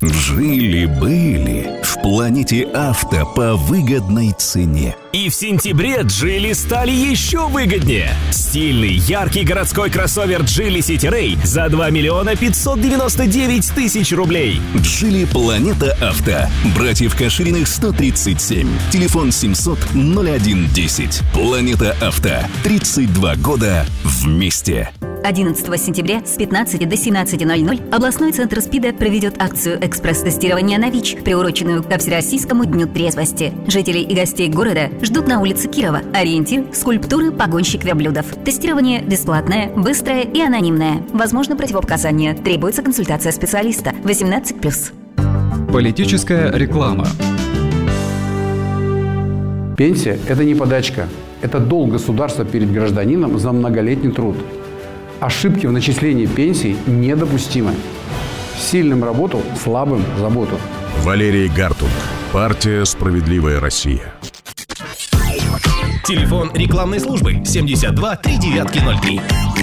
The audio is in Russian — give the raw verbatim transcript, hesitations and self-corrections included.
Жили-были в Планете Авто по выгодной цене. И в сентябре Джили стали еще выгоднее. Стильный, яркий городской кроссовер Geely City Ray за два миллиона пятьсот девяносто девять тысяч рублей. Джили Планета Авто. Братьев Кашириных сто тридцать семь. Телефон семьсот ноль один десять. Планета Авто. тридцать два года вместе. одиннадцатого сентября с пятнадцати до семнадцати ноль ноль областной центр СПИДа проведет акцию экспресс-тестирования на ВИЧ, приуроченную ко Всероссийскому дню трезвости. Жителей и гостей города ждут на улице Кирова. Ориентир – скульптуры «Погонщик верблюдов». Тестирование бесплатное, быстрое и анонимное. Возможно противопоказания. Требуется консультация специалиста. восемнадцать плюс. Политическая реклама. Пенсия – это не подачка. Это долг государства перед гражданином за многолетний труд. Ошибки в начислении пенсий недопустимы. Сильным работал, слабым заботу. Валерий Гартунг. Партия «Справедливая Россия». Телефон рекламной службы семьдесят два три девятки ноль три.